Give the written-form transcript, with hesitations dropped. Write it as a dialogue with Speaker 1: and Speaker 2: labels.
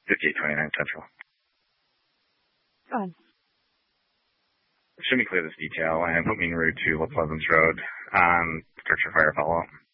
Speaker 1: 5829 Central.
Speaker 2: Go ahead.
Speaker 1: Should we clear this detail and put me en route to La Pleasance Road, structure fire follow-up?